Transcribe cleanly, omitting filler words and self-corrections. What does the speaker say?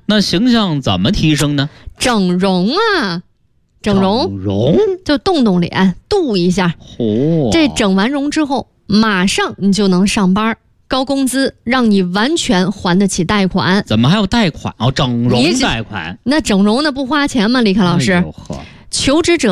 那形象怎么提升呢？ 整容啊，整容就动动脸，镀一下。这整完容之后，马上你就能上班，高工资让你完全还得起贷款。 怎么还有贷款？整容贷款？ 那整容的不花钱吗？李克老师，求职者